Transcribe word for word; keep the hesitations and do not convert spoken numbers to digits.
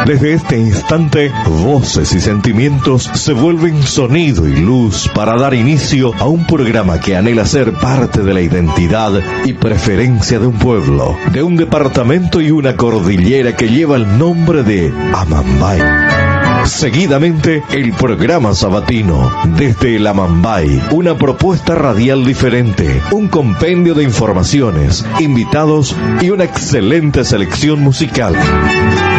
Desde este instante, voces y sentimientos se vuelven sonido y luz para dar inicio a un programa que anhela ser parte de la identidad y preferencia de un pueblo, de un departamento y una cordillera que lleva el nombre de Amambay. Seguidamente, el programa sabatino, desde el Amambay, una propuesta radial diferente, un compendio de informaciones, invitados y una excelente selección musical.